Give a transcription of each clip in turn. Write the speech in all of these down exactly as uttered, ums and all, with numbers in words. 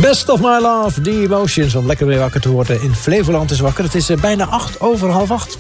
Best of my love, The Emotions. Om lekker weer wakker te worden in Flevoland is wakker. Het is uh, bijna acht over half acht.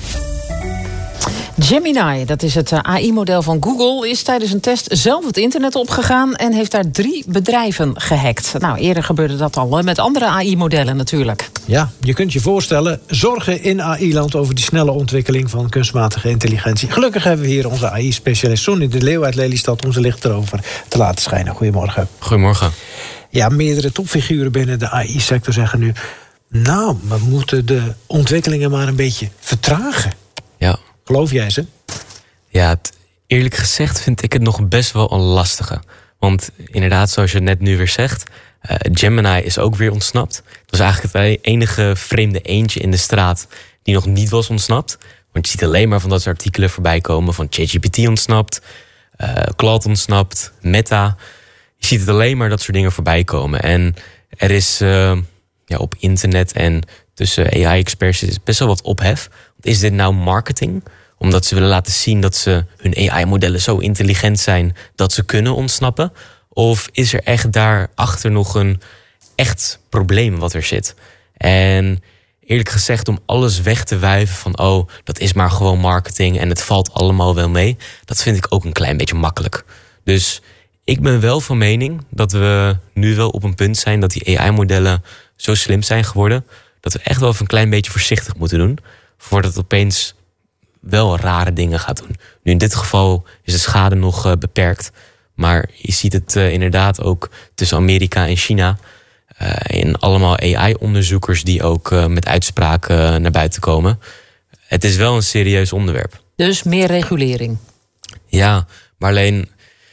Gemini, dat is het A I-model van Google, is tijdens een test zelf het internet opgegaan en heeft daar drie bedrijven gehackt. Nou, eerder gebeurde dat al met andere A I-modellen natuurlijk. Ja, je kunt je voorstellen, zorgen in A I-land over die snelle ontwikkeling van kunstmatige intelligentie. Gelukkig hebben we hier onze A I-specialist Sonny de Leeuw uit Lelystad om zijn licht erover te laten schijnen. Goedemorgen. Goedemorgen. Ja, meerdere topfiguren binnen de A I-sector zeggen nu, nou, we moeten de ontwikkelingen maar een beetje vertragen. Ja. Geloof jij ze? Ja, het, eerlijk gezegd vind ik het nog best wel een lastige. Want inderdaad, zoals je net nu weer zegt, uh, Gemini is ook weer ontsnapt. Het was eigenlijk het enige vreemde eendje in de straat die nog niet was ontsnapt. Want je ziet alleen maar van dat soort artikelen voorbij komen van ChatGPT ontsnapt, uh, Claude ontsnapt, Meta. Je ziet het alleen maar dat soort dingen voorbij komen. En er is uh, ja, op internet en tussen A I-experts is best wel wat ophef. Is dit nou marketing? Omdat ze willen laten zien dat ze hun A I-modellen zo intelligent zijn dat ze kunnen ontsnappen? Of is er echt daarachter nog een echt probleem wat er zit? En eerlijk gezegd, om alles weg te wuiven van oh, dat is maar gewoon marketing en het valt allemaal wel mee, dat vind ik ook een klein beetje makkelijk. Dus ik ben wel van mening dat we nu wel op een punt zijn dat die A I-modellen zo slim zijn geworden dat we echt wel even een klein beetje voorzichtig moeten doen voordat het opeens wel rare dingen gaat doen. Nu in dit geval is de schade nog uh, beperkt. Maar je ziet het uh, inderdaad ook tussen Amerika en China. Uh, en allemaal A I-onderzoekers die ook uh, met uitspraken uh, naar buiten komen. Het is wel een serieus onderwerp. Dus meer regulering. Ja, maar alleen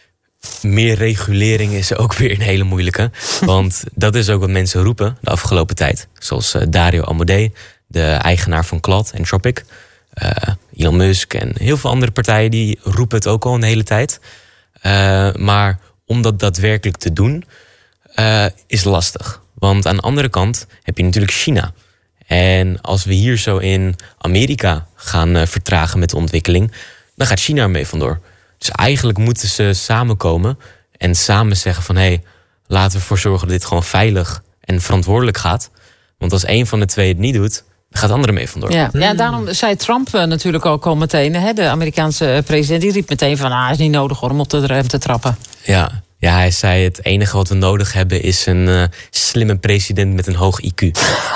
meer regulering is ook weer een hele moeilijke. Want dat is ook wat mensen roepen de afgelopen tijd. Zoals uh, Dario Amodei, de eigenaar van Claude en Anthropic. Uh, Elon Musk en heel veel andere partijen die roepen het ook al een hele tijd. Uh, maar om dat daadwerkelijk te doen uh, is lastig. Want aan de andere kant heb je natuurlijk China. En als we hier zo in Amerika gaan uh, vertragen met de ontwikkeling, dan gaat China ermee vandoor. Dus eigenlijk moeten ze samenkomen en samen zeggen van hé, hey, laten we ervoor zorgen dat dit gewoon veilig en verantwoordelijk gaat. Want als één van de twee het niet doet, dan gaat de andere mee vandoor. Ja, ja, daarom zei Trump uh, natuurlijk ook al meteen, hè, de Amerikaanse president, die riep meteen van ah, het is niet nodig hoor, om op de rem te trappen. Ja, ja, hij zei het enige wat we nodig hebben is een uh, slimme president met een hoog I Q.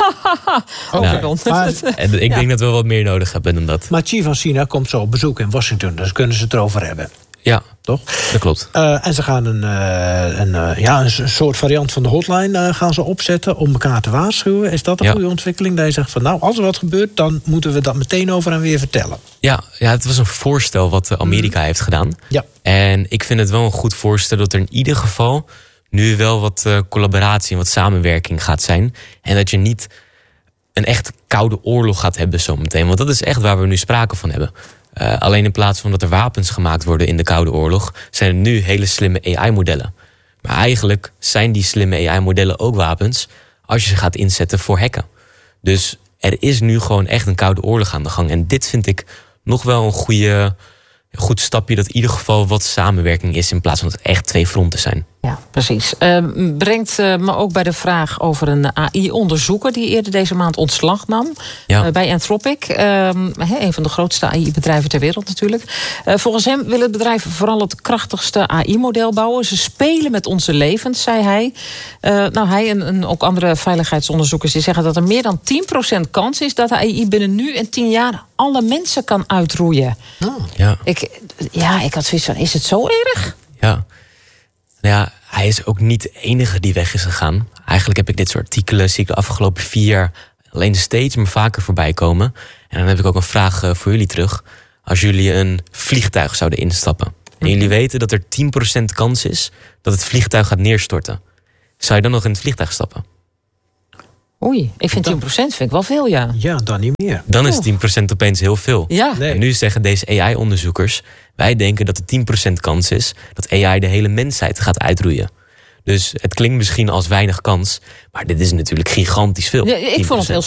oh, nou, maar, en ik ja. denk dat we wat meer nodig hebben dan dat. Maar Xi van China komt zo op bezoek in Washington, dus kunnen ze het erover hebben. Ja, toch? Dat klopt. Uh, en ze gaan een, uh, een, uh, ja, een soort variant van de hotline uh, gaan ze opzetten om elkaar te waarschuwen. Is dat een ja. goede ontwikkeling? Dat je zegt van nou, als er wat gebeurt, dan moeten we dat meteen over en weer vertellen. Ja, ja, het was een voorstel wat Amerika mm. heeft gedaan. Ja. En ik vind het wel een goed voorstel dat er in ieder geval nu wel wat uh, collaboratie en wat samenwerking gaat zijn. En dat je niet een echt koude oorlog gaat hebben zometeen. Want dat is echt waar we nu sprake van hebben. Uh, alleen in plaats van dat er wapens gemaakt worden in de Koude Oorlog, zijn er nu hele slimme A I-modellen. Maar eigenlijk zijn die slimme A I-modellen ook wapens als je ze gaat inzetten voor hacken. Dus er is nu gewoon echt een Koude Oorlog aan de gang. En dit vind ik nog wel een goede, goed stapje dat in ieder geval wat samenwerking is in plaats van dat het echt twee fronten zijn. Ja, precies. Uh, brengt uh, me ook bij de vraag over een A I-onderzoeker die eerder deze maand ontslag nam ja. uh, bij Anthropic. Uh, een van de grootste A I-bedrijven ter wereld natuurlijk. Uh, volgens hem wil het bedrijf vooral het krachtigste A I-model bouwen. Ze spelen met onze levens, zei hij. Uh, nou, hij en, en ook andere veiligheidsonderzoekers die zeggen dat er meer dan tien procent kans is dat A I binnen nu en tien jaar alle mensen kan uitroeien. Oh. Ja. Ik, ja, ik had zoiets van, is het zo erg? Ja. Ja, hij is ook niet de enige die weg is gegaan. Eigenlijk heb ik dit soort artikelen, zie ik de afgelopen vier jaar alleen steeds maar vaker voorbij komen. En dan heb ik ook een vraag uh, voor jullie terug. Als jullie een vliegtuig zouden instappen en jullie weten dat er tien procent kans is dat het vliegtuig gaat neerstorten, zou je dan nog in het vliegtuig stappen? Oei, ik vind tien procent vind ik wel veel, ja. Ja, dan niet meer. Dan is tien procent opeens heel veel. Ja. Nee. En nu zeggen deze A I-onderzoekers, wij denken dat er tien procent kans is dat A I de hele mensheid gaat uitroeien. Dus het klinkt misschien als weinig kans, maar dit is natuurlijk gigantisch veel. Ja, ik vond het heel